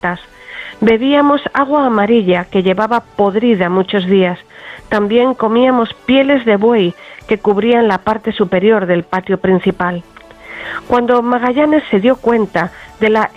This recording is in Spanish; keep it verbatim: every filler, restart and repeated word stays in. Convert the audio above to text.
Bebíamos agua amarilla que llevaba podrida muchos días. También comíamos pieles de buey que cubrían la parte superior del patio principal. Cuando Magallanes se dio cuenta de la